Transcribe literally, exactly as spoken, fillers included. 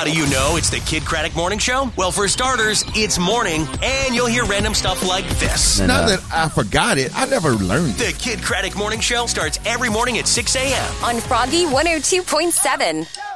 do you know it's the Kid Craddock Morning Show? Well, for starters, it's morning, and you'll hear random stuff like this. Now that I forgot it, I never learned it. The Kid Craddock Morning Show starts every morning at six a.m. on Froggy one oh two point seven.